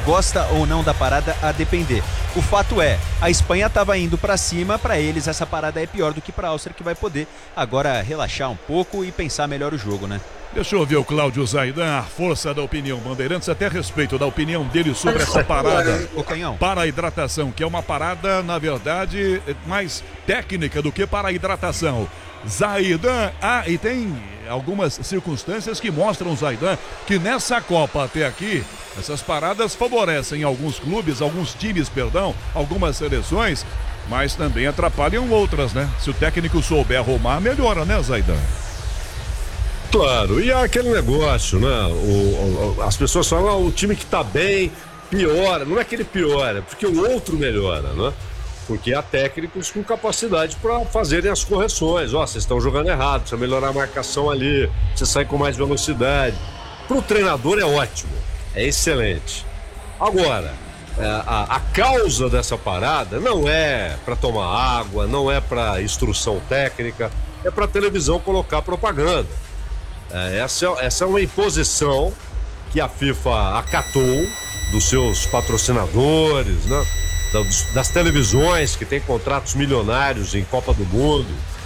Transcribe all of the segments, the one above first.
gosta ou não da parada a depender. O fato é, a Espanha estava indo para cima, para eles essa parada é pior do que para a Áustria, que vai poder agora relaxar um pouco e pensar melhor o jogo, né? Deixa eu ver o Cláudio Zaidan, a força da opinião Bandeirantes, até a respeito da opinião dele sobre essa parada para a hidratação, que é uma parada, na verdade, mais técnica do que para a hidratação. Zaidan, e tem algumas circunstâncias que mostram, Zaidan, que nessa Copa até aqui, essas paradas favorecem alguns clubes, alguns times, algumas seleções, mas também atrapalham outras, né? Se o técnico souber arrumar, melhora, né, Zaidan? Claro, e é aquele negócio, né? As pessoas falam, o time que tá bem piora. Não é que ele piora, é porque o outro melhora, né? Porque há técnicos com capacidade para fazerem as correções. Vocês estão jogando errado, precisa melhorar a marcação ali, você sai com mais velocidade. Para o treinador é ótimo, é excelente. Agora, a causa dessa parada não é para tomar água, não é para instrução técnica, é para a televisão colocar propaganda. Essa é uma imposição que a FIFA acatou dos seus patrocinadores, né? Das televisões que têm contratos milionários em Copa do Mundo.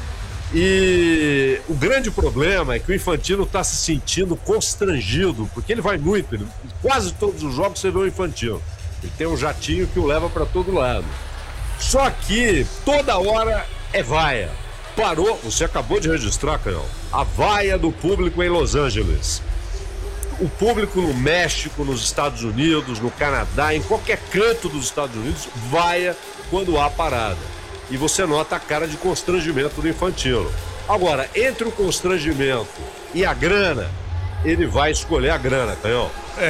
E o grande problema é que o Infantino está se sentindo constrangido, porque ele vai muito, quase todos os jogos você vê o Infantino. Ele tem um jatinho que o leva para todo lado. Só que toda hora é vaia. Parou, você acabou de registrar, Canhão, a vaia do público em Los Angeles. O público no México, nos Estados Unidos, no Canadá, em qualquer canto dos Estados Unidos, vaia quando há parada. E você nota a cara de constrangimento do Infantino. Agora, entre o constrangimento e a grana, ele vai escolher a grana, Canhão.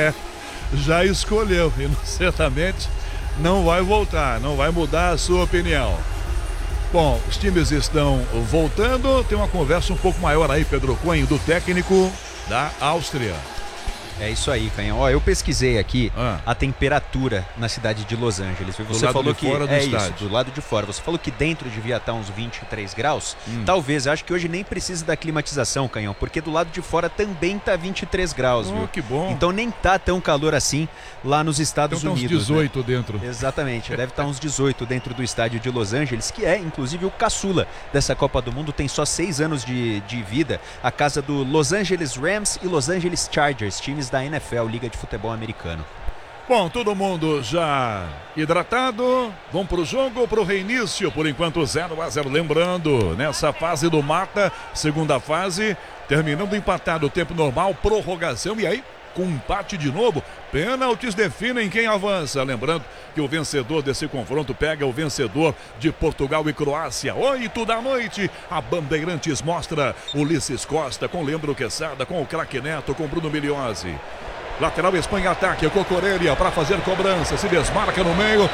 Já escolheu e certamente não vai voltar, não vai mudar a sua opinião. Bom, os times estão voltando, tem uma conversa um pouco maior aí, Pedro Coelho, do técnico da Áustria. É isso aí, Canhão. Eu pesquisei aqui a temperatura na cidade de Los Angeles. Você falou que fora do estádio. Isso, do lado de fora. Você falou que dentro devia estar uns 23 graus. Talvez, eu acho que hoje nem precisa da climatização, Canhão, porque do lado de fora também tá 23 graus, viu? Que bom. Então nem tá tão calor assim lá nos Estados Unidos. Então uns 18 né? dentro. Exatamente, deve estar uns 18 dentro do estádio de Los Angeles, que é inclusive o caçula dessa Copa do Mundo, tem só 6 anos de vida. A casa do Los Angeles Rams e Los Angeles Chargers, times da NFL, Liga de Futebol Americano. Bom, todo mundo já hidratado, vamos pro jogo, pro reinício, por enquanto 0-0, lembrando, nessa fase do mata, segunda fase, terminando empatado o tempo normal, prorrogação, e aí, com empate de novo, pênaltis definem quem avança, lembrando que o vencedor desse confronto pega o vencedor de Portugal e Croácia, 8 da noite, a Bandeirantes mostra Ulisses Costa com Leandro Quesada, com o craque Neto, com Bruno Migliozzi. Lateral Espanha ataque, Cocorelha para fazer cobrança, se desmarca no meio,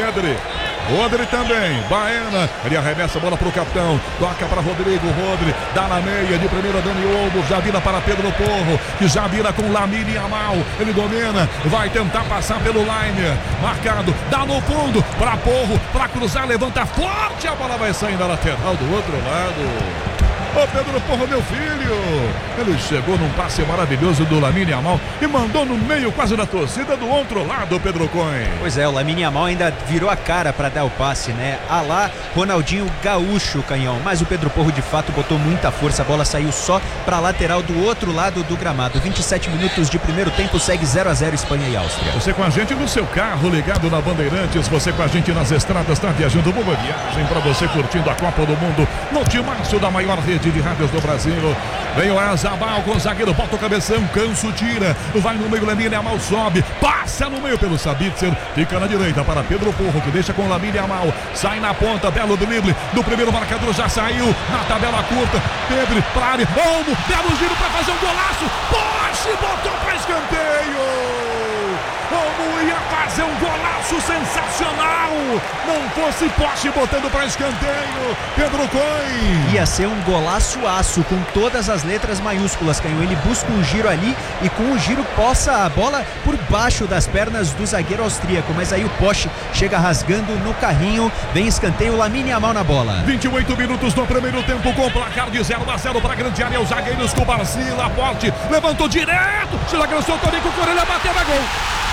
Rodri também, Baena, ele arremessa a bola para o capitão, toca para Rodrigo, dá na meia, de primeira Dani Olmo, já vira para Pedro Porro, que já vira com Lamine Yamal, ele domina, vai tentar passar pelo line, marcado, dá no fundo, para Porro, para cruzar, levanta forte, a bola vai saindo da lateral do outro lado. Ô Pedro Porro, meu filho, ele chegou num passe maravilhoso do Lamine Yamal e mandou no meio quase da torcida do outro lado, Pedro Coelho. Pois é, o Lamine Yamal ainda virou a cara para dar o passe, né? A lá Ronaldinho Gaúcho, Canhão, mas o Pedro Porro de fato botou muita força, a bola saiu só para a lateral do outro lado do gramado. 27 minutos de primeiro tempo, segue 0-0 Espanha e Áustria. Você com a gente no seu carro, ligado na Bandeirantes, você com a gente nas estradas, tá viajando, boa viagem para você curtindo a Copa do Mundo no timaço da maior rede de rádios do Brasil. Vem o Azabal com o zagueiro, bota o cabeção, Canso tira, vai no meio, Lamine Yamal sobe, passa no meio pelo Sabitzer, fica na direita para Pedro Porro, que deixa com Lamine Yamal, sai na ponta, belo drible do primeiro marcador, já saiu na tabela curta, Pedro pra área, Olmo, belo giro para fazer um golaço, Porsche botou para escanteio. Como ia fazer um golaço sensacional, não fosse Porsche botando para escanteio, Pedro Coelho. Ia ser um golaço aço, com todas as letras maiúsculas, Canhão. Ele busca um giro ali e com o giro poça a bola por baixo das pernas do zagueiro austríaco, mas aí o Porsche chega rasgando no carrinho, vem escanteio, Lamine Yamal na bola. 28 minutos no primeiro tempo, com placar de 0-0 para a grande área, os zagueiros com Barci, Laporte, levantou direto, se lançou também com o Corelha, bateu, é gol.